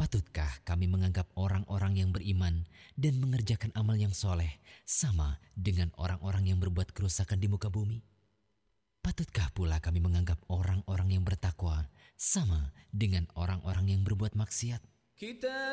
Patutkah kami menganggap orang-orang yang beriman dan mengerjakan amal yang soleh sama dengan orang-orang yang berbuat kerusakan di muka bumi? Patutkah pula kami menganggap orang-orang yang bertakwa sama dengan orang-orang yang berbuat maksiat?